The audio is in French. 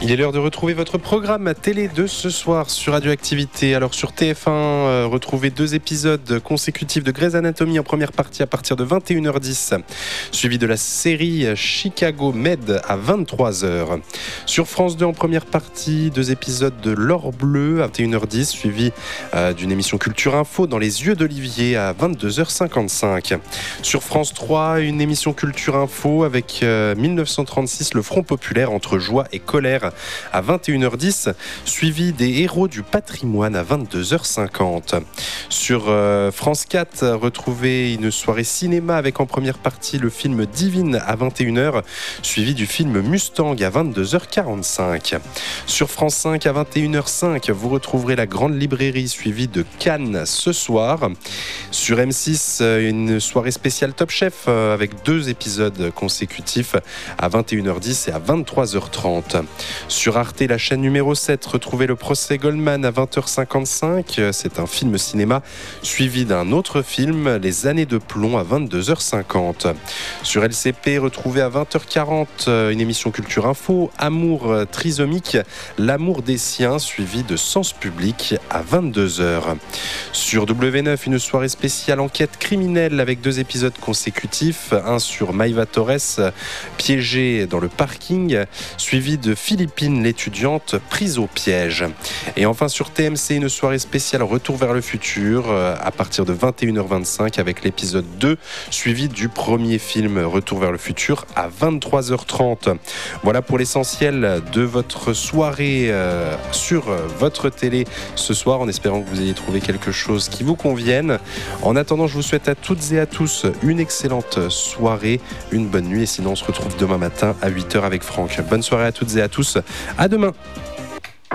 Il est l'heure de retrouver votre programme télé de ce soir sur Radioactivité. Alors sur TF1, retrouvez 2 épisodes consécutifs de Grey's Anatomy en première partie à partir de 21h10, suivi de la série Chicago Med à 23h. Sur France 2 en première partie, 2 épisodes de L'Or Bleu à 21h10, suivi d'une émission Culture Info dans les yeux d'Olivier à 22h55. Sur France 3, une émission Culture Info avec 1936, le Front Populaire entre joie et colère à 21h10, suivi des héros du patrimoine à 22h50. Sur France 4, retrouvez une soirée cinéma avec en première partie le film Divine à 21h, suivi du film Mustang à 22h45. Sur France 5 à 21h05, vous retrouverez La Grande Librairie, suivi de Cannes ce soir. Sur M6, une soirée spéciale Top Chef avec 2 épisodes consécutifs à 21h10 et à 23h30. Sur Arte, la chaîne numéro 7, retrouvez le procès Goldman à 20h55. C'est un film cinéma suivi d'un autre film, Les années de plomb à 22h50. Sur LCP, retrouvez à 20h40 une émission Culture Info, Amour trisomique, l'amour des siens, suivi de Sens public à 22h. Sur W9, une soirée spéciale enquête criminelle avec 2 épisodes consécutifs, un sur Maïva Torres, piégée dans le parking, suivi de Philippine, l'étudiante prise au piège. Et enfin sur TMC, une soirée spéciale Retour vers le futur à partir de 21h25 avec l'épisode 2, suivi du premier film Retour vers le futur à 23h30. Voilà pour l'essentiel de votre soirée sur votre télé ce soir, en espérant que vous ayez trouvé quelque chose qui vous convienne. En attendant, je vous souhaite à toutes et à tous une excellente soirée, une bonne nuit, et sinon on se retrouve demain matin à 8h avec Franck. Bonne soirée à toutes et à tous, à demain.